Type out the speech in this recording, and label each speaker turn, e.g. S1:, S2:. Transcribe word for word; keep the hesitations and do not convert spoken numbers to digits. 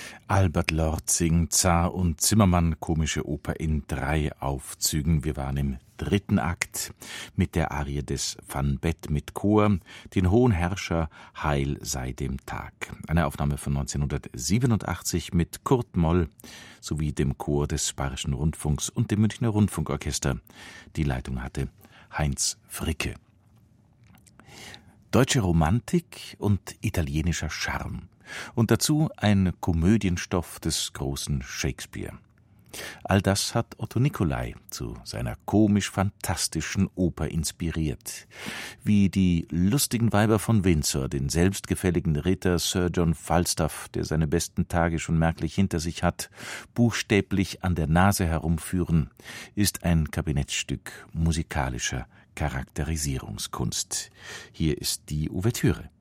S1: Albert Lortzing, Zar und Zimmermann, komische Oper in drei Aufzügen. Wir waren im dritten Akt mit der Arie des Van Beth mit Chor, den Hohen Herrscher, Heil sei dem Tag. Eine Aufnahme von neunzehnhundertsiebenundachtzig mit Kurt Moll sowie dem Chor des Bayerischen Rundfunks und dem Münchner Rundfunkorchester. Die Leitung hatte Heinz Fricke. Deutsche Romantik und italienischer Charme. Und dazu ein Komödienstoff des großen Shakespeare. All das hat Otto Nicolai zu seiner komisch-fantastischen Oper inspiriert. Wie die lustigen Weiber von Windsor den selbstgefälligen Ritter Sir John Falstaff, der seine besten Tage schon merklich hinter sich hat, buchstäblich an der Nase herumführen, ist ein Kabinettstück musikalischer Charakterisierungskunst. Hier ist die Ouvertüre.